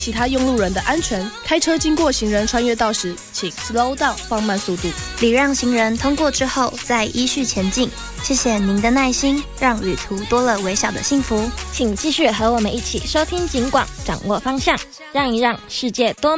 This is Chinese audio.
其他用路人的安全。开车经过行人穿越道时，请 slow down 放慢速度， 礼让行人通过之后再依序前进。谢谢您的耐心，让旅途多了微小的幸福。 请继续和我们一起收听警广，掌握方向，让一让，世界多